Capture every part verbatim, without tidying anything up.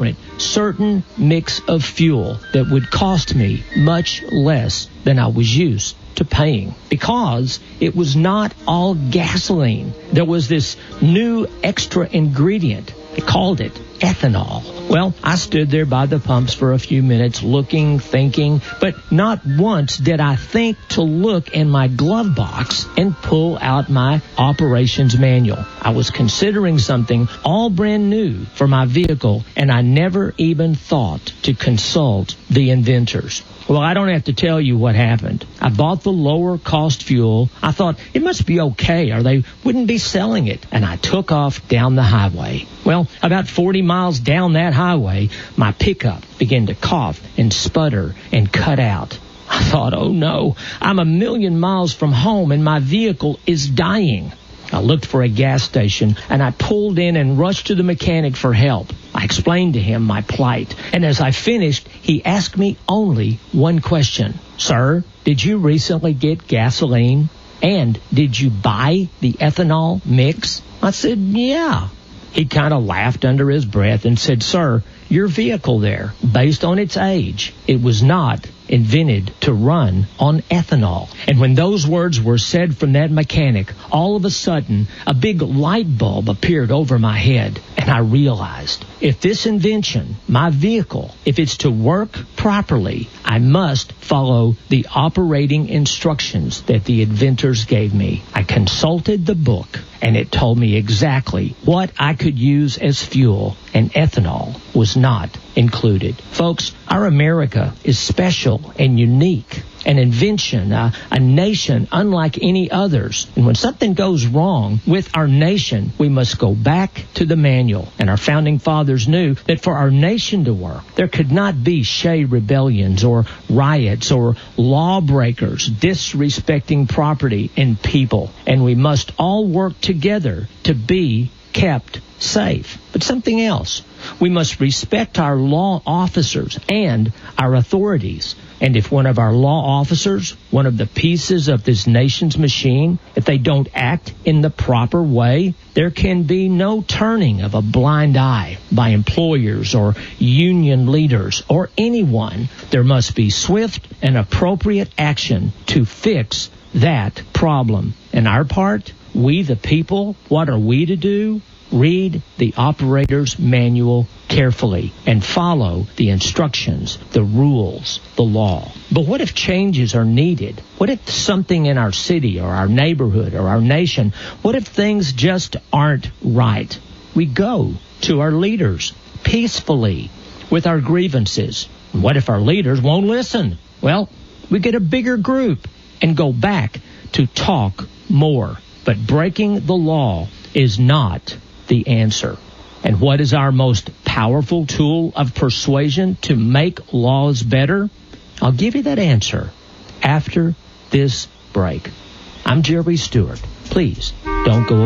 different, certain mix of fuel that would cost me much less than I was used to paying, because it was not all gasoline. There was this new extra ingredient. They called it ethanol. Well, I stood there by the pumps for a few minutes looking, thinking, but not once did I think to look in my glove box and pull out my operations manual. I was considering something all brand new for my vehicle, and I never even thought to consult the inventors. Well, I don't have to tell you what happened. I bought the lower cost fuel. I thought it must be okay, or they wouldn't be selling it. And I took off down the highway. Well, about forty miles down that highway, my pickup began to cough and sputter and cut out. I thought, oh no, I'm a million miles from home and my vehicle is dying. I looked for a gas station, and I pulled in and rushed to the mechanic for help. I explained to him my plight, and as I finished, he asked me only one question. Sir, did you recently get gasoline? And did you buy the ethanol mix? I said, yeah. He kind of laughed under his breath and said, sir, your vehicle there, based on its age, it was not invented to run on ethanol. And when those words were said from that mechanic, all of a sudden, a big light bulb appeared over my head, and I realized, if this invention, my vehicle, if it's to work properly, I must follow the operating instructions that the inventors gave me. I consulted the book, and it told me exactly what I could use as fuel, and ethanol was not included. Folks, our America is special and unique, an invention, uh, a nation unlike any others. And when something goes wrong with our nation, we must go back to the manual. And our founding fathers knew that for our nation to work, there could not be Shea rebellions or riots or lawbreakers disrespecting property and people. And we must all work together to be kept safe. But something else. We must respect our law officers and our authorities. And if one of our law officers, one of the pieces of this nation's machine, if they don't act in the proper way, there can be no turning of a blind eye by employers or union leaders or anyone. There must be swift and appropriate action to fix that problem. And our part, we the people, what are we to do? Read the operator's manual carefully and follow the instructions, the rules, the law. But what if changes are needed? What if something in our city or our neighborhood or our nation, what if things just aren't right? We go to our leaders peacefully with our grievances. And what if our leaders won't listen? Well, we get a bigger group and go back to talk more. But breaking the law is not the answer. And what is our most powerful tool of persuasion to make laws better? I'll give you that answer after this break. I'm Jerry Stewart. Please don't go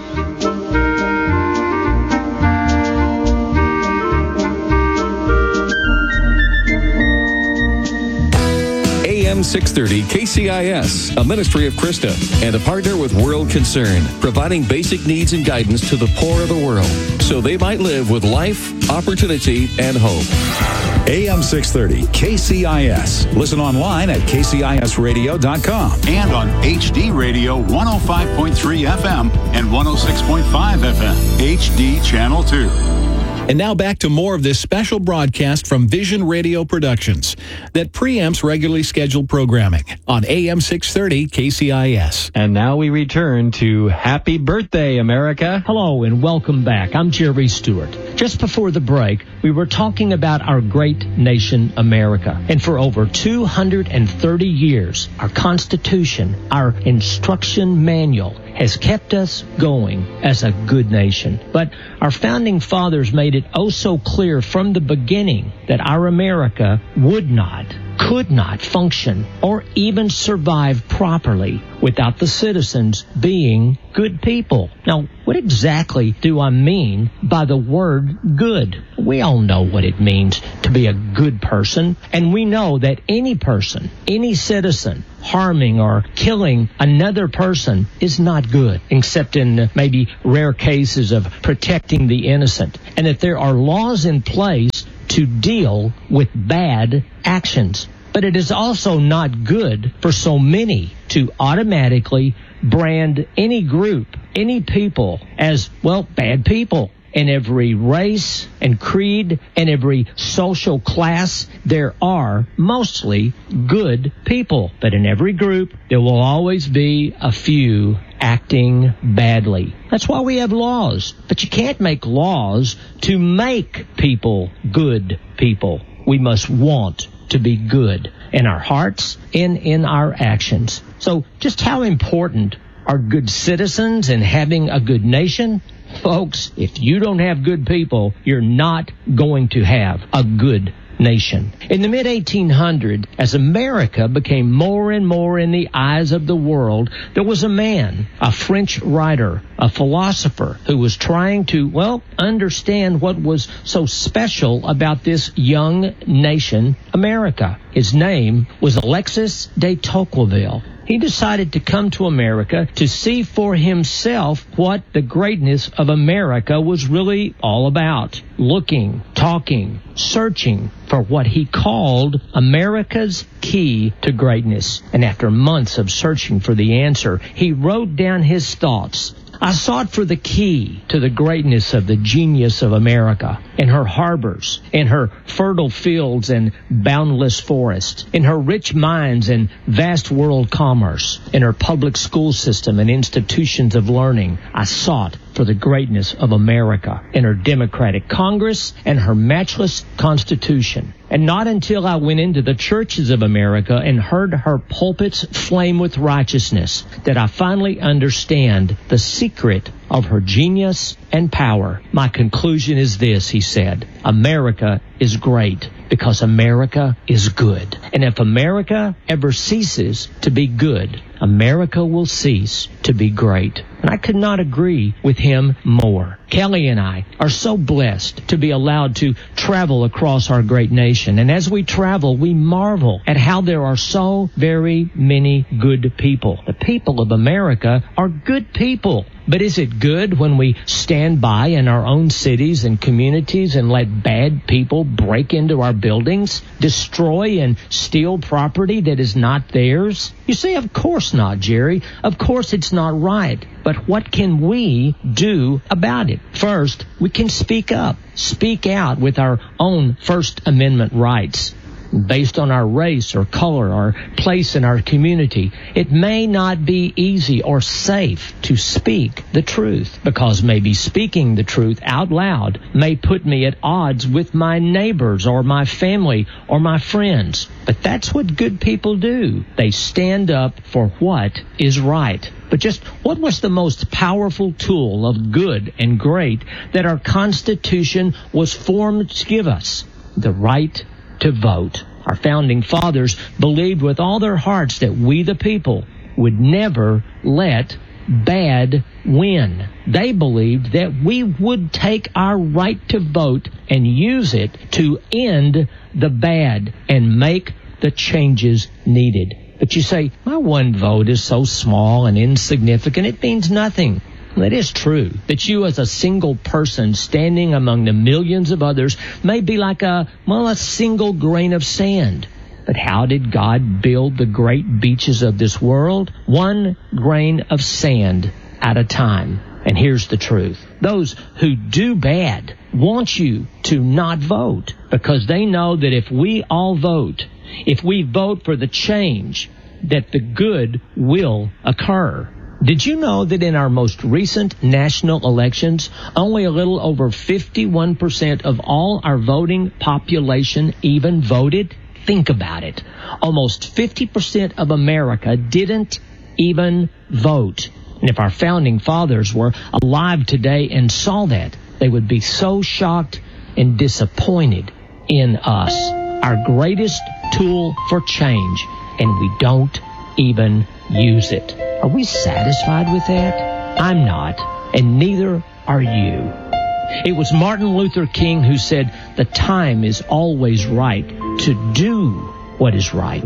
away. A M six thirty K C I S, a ministry of Krista, and a partner with World Concern, providing basic needs and guidance to the poor of the world, so they might live with life, opportunity, and hope. A M six thirty K C I S. Listen online at K C I S radio dot com and on H D Radio one oh five point three F M and one oh six point five F M, H D Channel two. And now back to more of this special broadcast from Vision Radio Productions that preempts regularly scheduled programming on A M six thirty K C I S. And now we return to Happy Birthday, America. Hello and welcome back. I'm Jerry Stewart. Just before the break, we were talking about our great nation, America. And for over two hundred thirty years, our Constitution, our instruction manual, has kept us going as a good nation. But our founding fathers made it oh so clear from the beginning that our America would not, could not function or even survive properly without the citizens being good people. Now, what exactly do I mean by the word good? We all know what it means to be a good person, and we know that any person, any citizen, harming or killing another person is not good, except in maybe rare cases of protecting the innocent, and that there are laws in place to deal with bad actions. But it is also not good for so many to automatically brand any group, any people as, well, bad people. In every race and creed and every social class, there are mostly good people. But in every group, there will always be a few acting badly. That's why we have laws. But you can't make laws to make people good people. We must want to be good in our hearts and in our actions. So just how important are good citizens and having a good nation? Folks, if you don't have good people, you're not going to have a good nation. In the mid eighteen hundreds, as America became more and more in the eyes of the world, there was a man, a French writer, a philosopher, who was trying to, well, understand what was so special about this young nation, America. His name was Alexis de Tocqueville. He decided to come to America to see for himself what the greatness of America was really all about. Looking, talking, searching for what he called America's key to greatness. And after months of searching for the answer, he wrote down his thoughts. I sought for the key to the greatness of the genius of America, in her harbors, in her fertile fields and boundless forests, in her rich mines and vast world commerce, in her public school system and institutions of learning. I sought for the greatness of America, in her democratic Congress and her matchless Constitution. And not until I went into the churches of America and heard her pulpits flame with righteousness did I finally understand the secret of her genius and power. My conclusion is this, he said: America is great because America is good. And if America ever ceases to be good, America will cease to be great. And I could not agree with him more. Kelly and I are so blessed to be allowed to travel across our great nation. And as we travel, we marvel at how there are so very many good people. The people of America are good people. But is it good when we stand by in our own cities and communities and let bad people break into our buildings, destroy and steal property that is not theirs? You say, of course not, Jerry. Of course it's not right. But what can we do about it? First, we can speak up, speak out with our own First Amendment rights. Based on our race or color or place in our community, it may not be easy or safe to speak the truth, because maybe speaking the truth out loud may put me at odds with my neighbors or my family or my friends. But that's what good people do. They stand up for what is right. But just what was the most powerful tool of good and great that our Constitution was formed to give us? The right to vote. Our founding fathers believed with all their hearts that we, the people, would never let bad win. They believed that we would take our right to vote and use it to end the bad and make the changes needed. But you say, my one vote is so small and insignificant, it means nothing. Well, it is true that you as a single person standing among the millions of others may be like a, well, a single grain of sand. But how did God build the great beaches of this world? One grain of sand at a time. And here's the truth. Those who do bad want you to not vote, because they know that if we all vote, if we vote for the change, that the good will occur. Did you know that in our most recent national elections, only a little over fifty-one percent of all our voting population even voted? Think about it. Almost fifty percent of America didn't even vote. And if our founding fathers were alive today and saw that, they would be so shocked and disappointed in us. Our greatest tool for change, and we don't even use it. Are we satisfied with that? I'm not, and neither are you. It was Martin Luther King who said, "The time is always right to do what is right."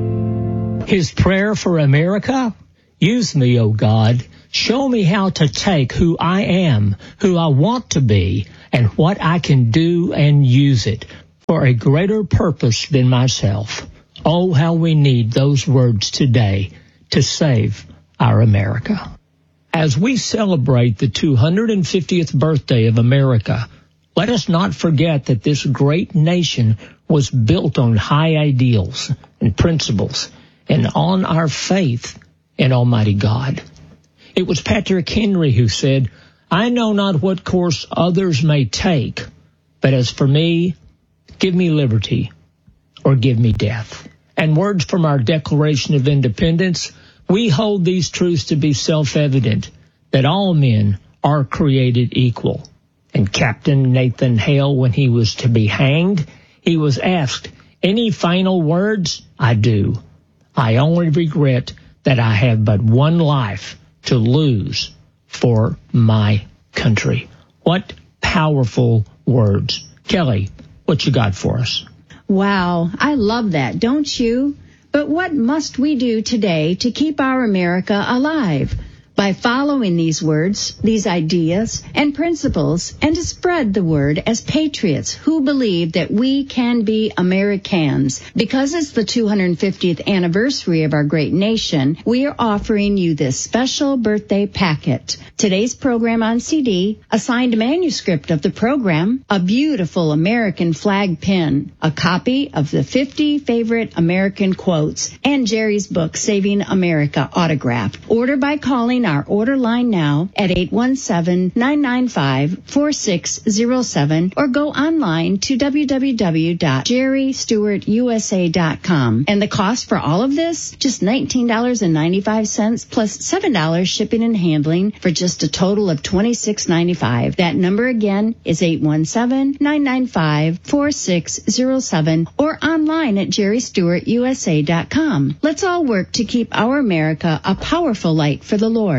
His prayer for America? Use me, O God. Show me how to take who I am, who I want to be, and what I can do and use it for a greater purpose than myself. Oh, how we need those words today to save our America. As we celebrate the two hundred fiftieth birthday of America, let us not forget that this great nation was built on high ideals and principles and on our faith in Almighty God. It was Patrick Henry who said, "I know not what course others may take, but as for me, give me liberty or give me death." And words from our Declaration of Independence, we hold these truths to be self-evident, that all men are created equal. And Captain Nathan Hale, when he was to be hanged, he was asked, "Any final words?" "I do. I only regret that I have but one life to lose for my country." What powerful words. Kelly, what you got for us? Wow, I love that, don't you? But what must we do today to keep our America alive? By following these words, these ideas, and principles, and to spread the word as patriots who believe that we can be Americans. Because it's the two hundred fiftieth anniversary of our great nation, we are offering you this special birthday packet. Today's program on C D, a signed manuscript of the program, a beautiful American flag pin, a copy of the fifty favorite American quotes, and Jerry's book, Saving America, autographed. Order by calling our order line now at eight one seven, nine nine five, four six zero seven or go online to w w w dot jerry stewart u s a dot com. And the cost for all of this? Just nineteen dollars and ninety-five cents plus seven dollars shipping and handling for just a total of twenty-six ninety-five. That number again is eight one seven, nine nine five, four six zero seven or online at jerry stewart u s a dot com. Let's all work to keep our America a powerful light for the Lord.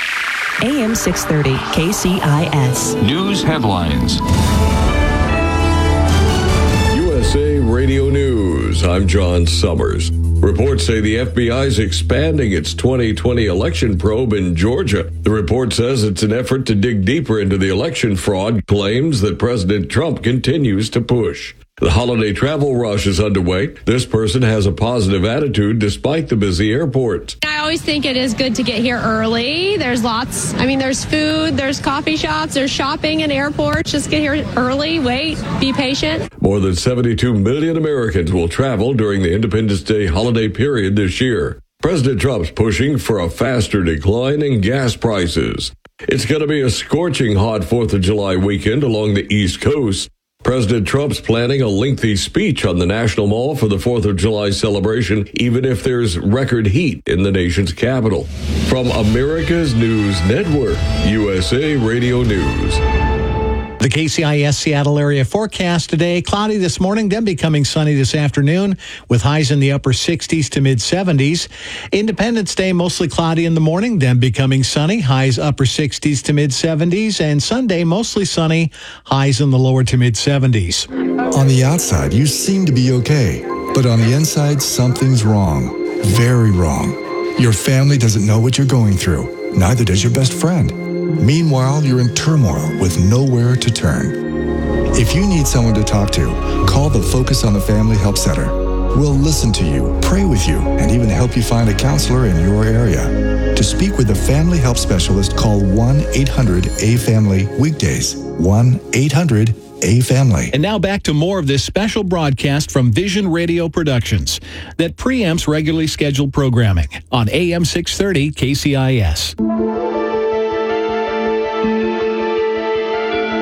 A M six thirty K C I S. News headlines. U S A Radio News. I'm John Summers. Reports say the F B I is expanding its twenty twenty election probe in Georgia. The report says it's an effort to dig deeper into the election fraud claims that President Trump continues to push. The holiday travel rush is underway. This person has a positive attitude despite the busy airport. I always think it is good to get here early. There's lots, I mean, there's food, there's coffee shops, there's shopping in airports. Just get here early, wait, be patient. More than seventy-two million Americans will travel during the Independence Day holiday period this year. President Trump's pushing for a faster decline in gas prices. It's going to be a scorching hot fourth of July weekend along the East Coast. President Trump's planning a lengthy speech on the National Mall for the fourth of July celebration, even if there's record heat in the nation's capital. From America's News Network, U S A Radio News. The K C I S Seattle area forecast today, cloudy this morning, then becoming sunny this afternoon with highs in the upper sixties to mid seventies. Independence Day, mostly cloudy in the morning, then becoming sunny, highs upper sixties to mid seventies. And Sunday, mostly sunny, highs in the lower to mid seventies. On the outside, you seem to be okay, but on the inside, something's wrong. Very wrong. Your family doesn't know what you're going through. Neither does your best friend. Meanwhile, you're in turmoil with nowhere to turn. If you need someone to talk to, call the Focus on the Family Help Center. We'll listen to you, pray with you, and even help you find a counselor in your area. To speak with a family help specialist, call one eight hundred A family weekdays. one eight hundred A family. And now back to more of this special broadcast from Vision Radio Productions that preempts regularly scheduled programming on A M six thirty K C I S.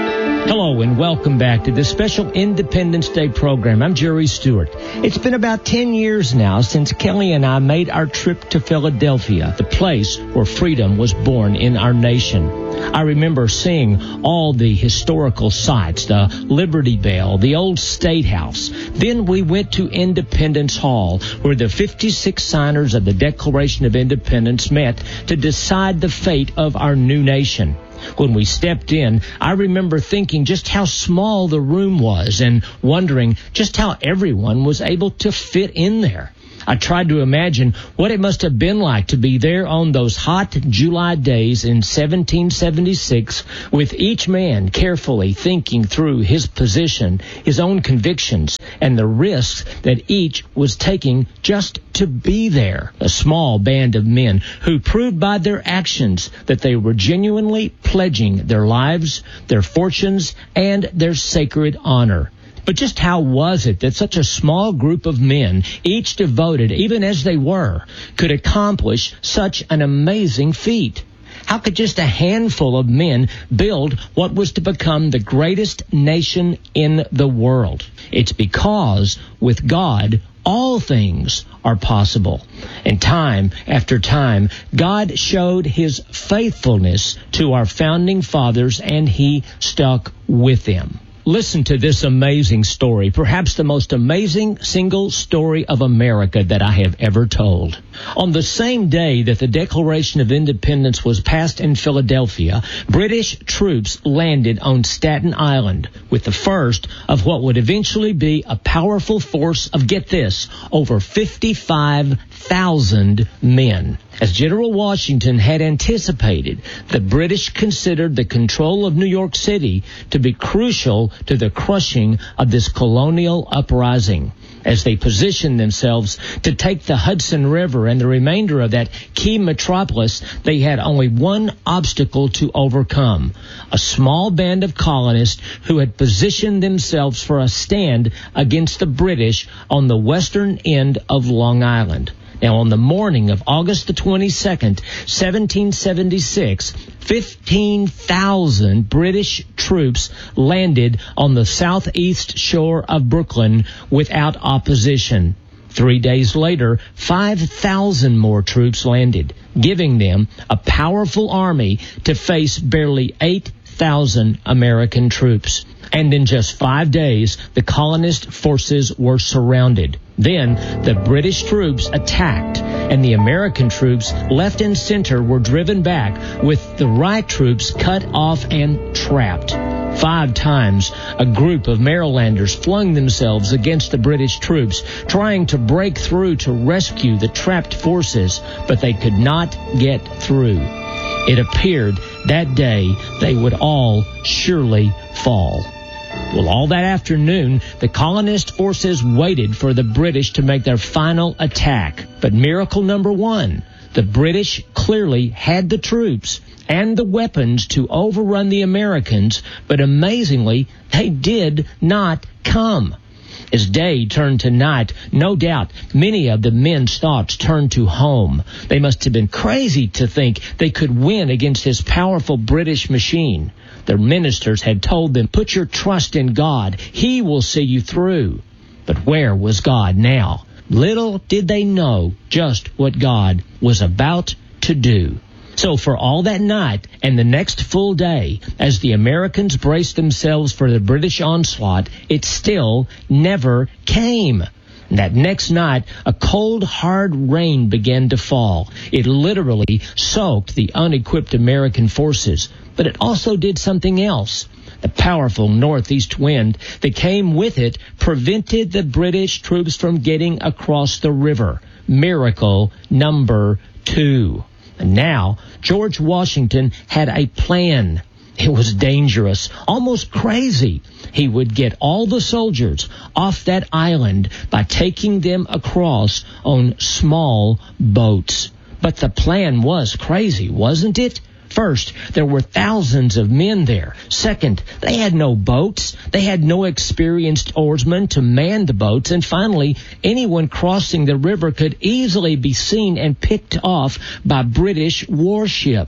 Hello and welcome back to this special Independence Day program. I'm Jerry Stewart. It's been about ten years now since Kelly and I made our trip to Philadelphia, the place where freedom was born in our nation. I remember seeing all the historical sites, the Liberty Bell, the old State House. Then we went to Independence Hall, where the fifty-six signers of the Declaration of Independence met to decide the fate of our new nation. When we stepped in, I remember thinking just how small the room was and wondering just how everyone was able to fit in there. I tried to imagine what it must have been like to be there on those hot July days in seventeen seventy-six, with each man carefully thinking through his position, his own convictions, and the risks that each was taking just to be there. A small band of men who proved by their actions that they were genuinely pledging their lives, their fortunes, and their sacred honor. But just how was it that such a small group of men, each devoted, even as they were, could accomplish such an amazing feat? How could just a handful of men build what was to become the greatest nation in the world? It's because with God, all things are possible. And time after time, God showed his faithfulness to our founding fathers, and he stuck with them. Listen to this amazing story, perhaps the most amazing single story of America that I have ever told. On the same day that the Declaration of Independence was passed in Philadelphia, British troops landed on Staten Island with the first of what would eventually be a powerful force of, get this, over fifty-five thousand men. As General Washington had anticipated, the British considered the control of New York City to be crucial to the crushing of this colonial uprising. As they positioned themselves to take the Hudson River and the remainder of that key metropolis, they had only one obstacle to overcome: a small band of colonists who had positioned themselves for a stand against the British on the western end of Long Island. Now, on the morning of August the twenty-second, seventeen seventy-six, fifteen thousand British troops landed on the southeast shore of Brooklyn without opposition. Three days later, five thousand more troops landed, giving them a powerful army to face barely eight thousand American troops. And in just five days, the colonist forces were surrounded. Then the British troops attacked, and the American troops left and center were driven back, with the right troops cut off and trapped. Five times, a group of Marylanders flung themselves against the British troops, trying to break through to rescue the trapped forces, but they could not get through. It appeared that day they would all surely fall. Well, all that afternoon, the colonist forces waited for the British to make their final attack. But miracle number one, the British clearly had the troops and the weapons to overrun the Americans, but amazingly, they did not come. As day turned to night, no doubt many of the men's thoughts turned to home. They must have been crazy to think they could win against this powerful British machine. Their ministers had told them, "Put your trust in God. He will see you through." But where was God now? Little did they know just what God was about to do. So for all that night and the next full day, as the Americans braced themselves for the British onslaught, it still never came. And that next night, a cold, hard rain began to fall. It literally soaked the unequipped American forces. But it also did something else. The powerful northeast wind that came with it prevented the British troops from getting across the river. Miracle number two. And now, George Washington had a plan. It was dangerous, almost crazy. He would get all the soldiers off that island by taking them across on small boats. But the plan was crazy, wasn't it? First, there were thousands of men there. Second, they had no boats. They had no experienced oarsmen to man the boats. And finally, anyone crossing the river could easily be seen and picked off by British warships.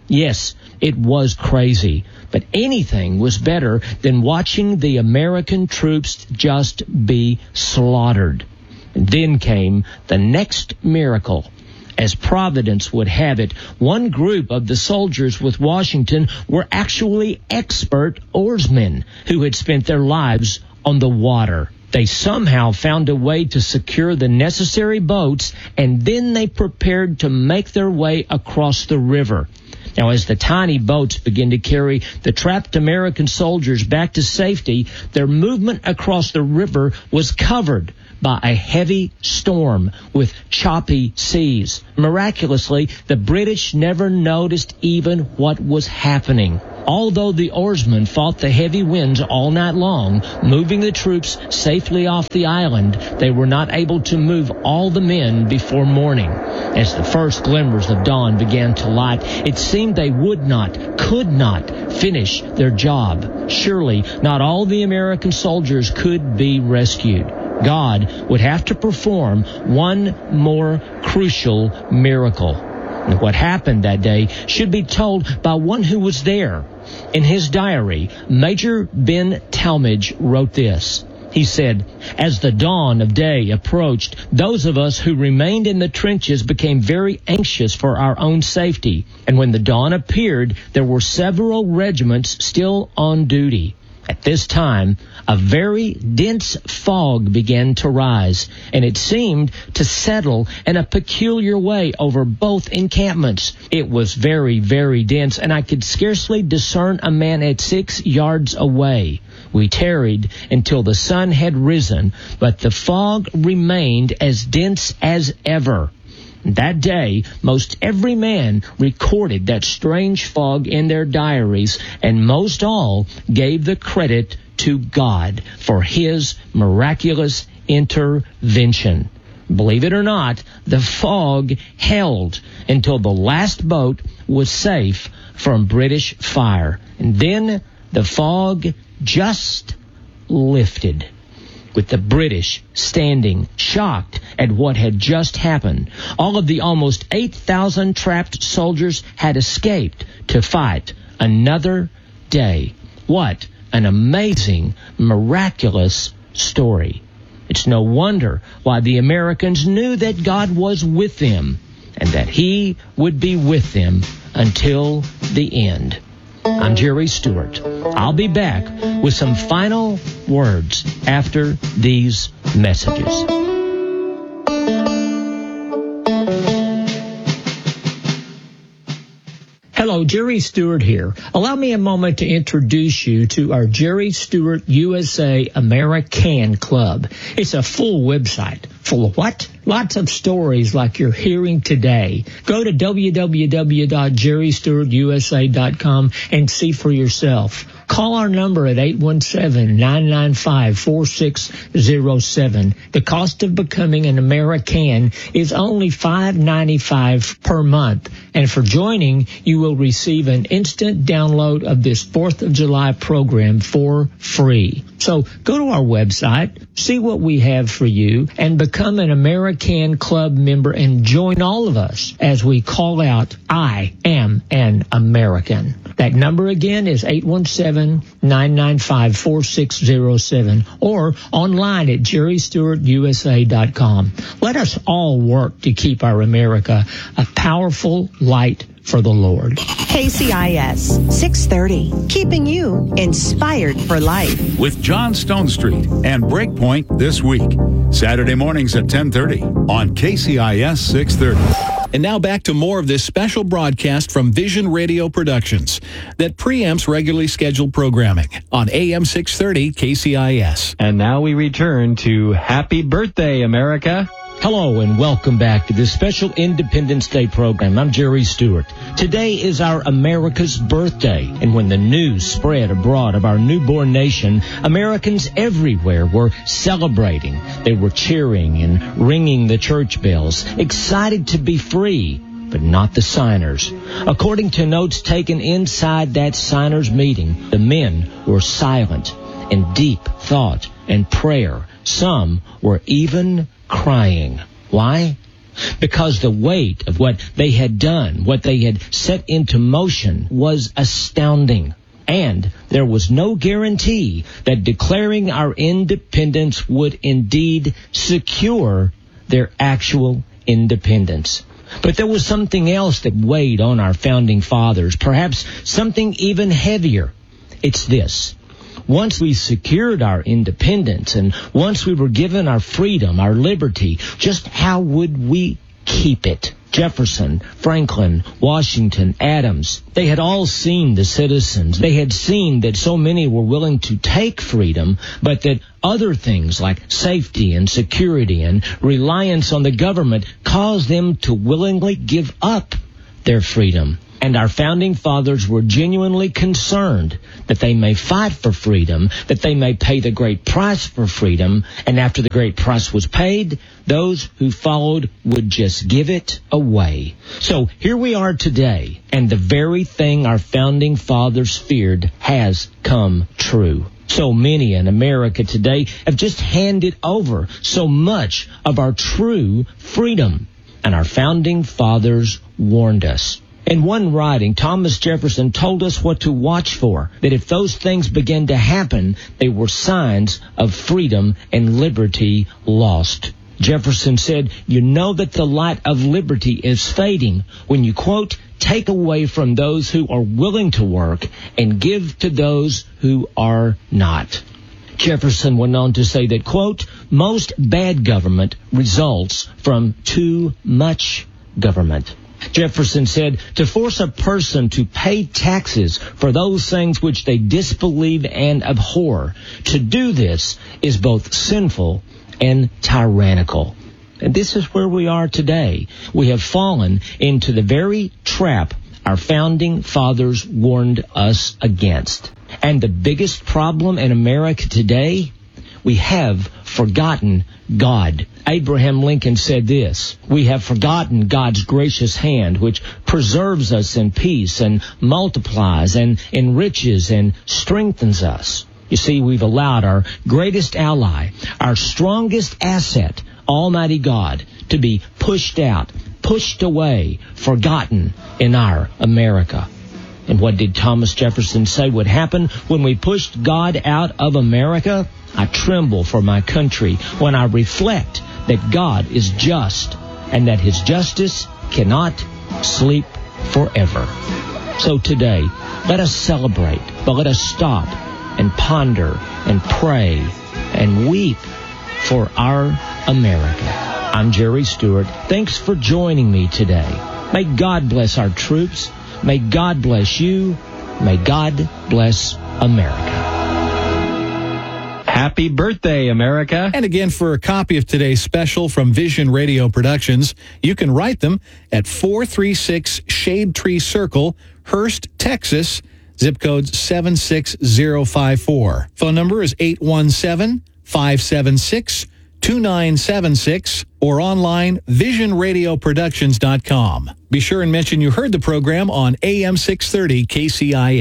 Yes, it was crazy, but anything was better than watching the American troops just be slaughtered. And then came the next miracle. As Providence would have it, one group of the soldiers with Washington were actually expert oarsmen who had spent their lives on the water. They somehow found a way to secure the necessary boats, and then they prepared to make their way across the river. Now, as the tiny boats began to carry the trapped American soldiers back to safety, their movement across the river was covered by a heavy storm with choppy seas. Miraculously, the British never noticed even what was happening. Although the oarsmen fought the heavy winds all night long, moving the troops safely off the island, they were not able to move all the men before morning. As the first glimmers of dawn began to light, it seemed they would not, could not finish their job. Surely not all the American soldiers could be rescued. God would have to perform one more crucial miracle. And what happened that day should be told by one who was there. In his diary, Major Ben Talmadge wrote this. He said, "As the dawn of day approached, those of us who remained in the trenches became very anxious for our own safety. And when the dawn appeared, there were several regiments still on duty. At this time, a very dense fog began to rise, and it seemed to settle in a peculiar way over both encampments. It was very, very dense, and I could scarcely discern a man at six yards away. We tarried until the sun had risen, but the fog remained as dense as ever. That day, most every man recorded that strange fog in their diaries, and most all gave the credit to God for his miraculous intervention. Believe it or not, the fog held until the last boat was safe from British fire. And then the fog just lifted, with the British standing shocked at what had just happened. All of the almost eight thousand trapped soldiers had escaped to fight another day. What an amazing, miraculous story. It's no wonder why the Americans knew that God was with them and that he would be with them until the end. I'm Jerry Stewart. I'll be back with some final words after these messages. Hello, Jerry Stewart here. Allow me a moment to introduce you to our Jerry Stewart U S A American Club. It's a full website. Full of what? Lots of stories like you're hearing today. Go to w w w dot jerry stewart u s a dot com and see for yourself. Call our number at eight one seven, nine nine five, four six zero seven. The cost of becoming an American is only five dollars and ninety-five cents per month. And for joining, you will receive an instant download of this fourth of July program for free. So go to our website, see what we have for you, and become an American Club member and join all of us as we call out, I am an American. That number again is eight one seven, nine nine five, four six zero seven or online at jerry stewart u s a dot com. Let us all work to keep our America a powerful light for the Lord. K C I S six thirty, keeping you inspired for life. With John Stone Street and Breakpoint this week. Saturday mornings at ten thirty on K C I S six thirty. And now back to more of this special broadcast from Vision Radio Productions that preempts regularly scheduled programming on A M six thirty K C I S. And now we return to Happy Birthday, America. Hello and welcome back to this special Independence Day program. I'm Jerry Stewart. Today is our America's birthday, and when the news spread abroad of our newborn nation, Americans everywhere were celebrating. They were cheering and ringing the church bells, excited to be free, but not the signers. According to notes taken inside that signers meeting, the men were silent in deep thought and prayer. Some were even crying. Why? because the weight of what they had done, what they had set into motion, was astounding. And there was no guarantee that declaring our independence would indeed secure their actual independence. But there was something else that weighed on our founding fathers, perhaps something even heavier. It's this. Once we secured our independence and once we were given our freedom, our liberty, just how would we keep it? Jefferson, Franklin, Washington, Adams, they had all seen the citizens. They had seen that so many were willing to take freedom, but that other things like safety and security and reliance on the government caused them to willingly give up their freedom. And our founding fathers were genuinely concerned that they may fight for freedom, that they may pay the great price for freedom, and after the great price was paid, those who followed would just give it away. So here we are today, and the very thing our founding fathers feared has come true. So many in America today have just handed over so much of our true freedom, and our founding fathers warned us. In one writing, Thomas Jefferson told us what to watch for, that if those things began to happen, they were signs of freedom and liberty lost. Jefferson said, you know that the light of liberty is fading when you, quote, take away from those who are willing to work and give to those who are not. Jefferson went on to say that, quote, most bad government results from too much government. Jefferson said, to force a person to pay taxes for those things which they disbelieve and abhor, to do this is both sinful and tyrannical. And this is where we are today. We have fallen into the very trap our founding fathers warned us against. And the biggest problem in America today, we have forgotten God. Abraham Lincoln said this, we have forgotten God's gracious hand, which preserves us in peace and multiplies and enriches and strengthens us. You see, we've allowed our greatest ally, our strongest asset, Almighty God, to be pushed out, pushed away, forgotten in our America. And what did Thomas Jefferson say would happen when we pushed God out of America? I tremble for my country when I reflect that God is just and that his justice cannot sleep forever. So today, let us celebrate, but let us stop and ponder and pray and weep for our America. I'm Jerry Stewart. Thanks for joining me today. May God bless our troops. May God bless you. May God bless America. Happy birthday, America. And again, for a copy of today's special from Vision Radio Productions, you can write them at four three six Shade Tree Circle, Hurst, Texas, zip code seven six zero five four. Phone number is eight one seven, five seven six, two nine seven six or online vision radio productions dot com. Be sure and mention you heard the program on A M six thirty K C I S.